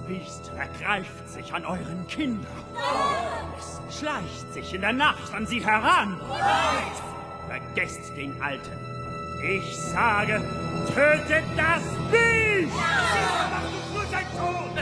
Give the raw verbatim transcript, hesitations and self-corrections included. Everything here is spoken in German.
Biest ergreift sich an euren Kindern. Es schleicht sich in der Nacht an sie heran. Vergesst den Alten. Ich sage, tötet das Biest! Ja! Macht uns nur sein Tod!